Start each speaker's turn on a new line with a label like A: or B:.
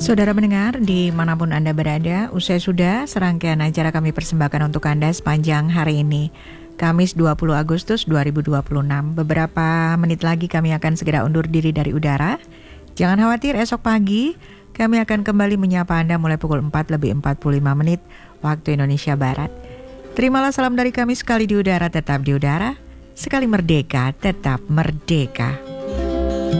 A: Saudara mendengar, dimanapun Anda berada, usai sudah serangkaian acara kami persembahkan untuk Anda sepanjang hari ini, Kamis 20 Agustus 2026. Beberapa menit lagi kami akan segera undur diri dari udara. Jangan khawatir, esok pagi kami akan kembali menyapa Anda mulai pukul 4 lebih 45 menit waktu Indonesia Barat. Terimalah salam dari kami, sekali di udara tetap di udara, sekali merdeka tetap merdeka.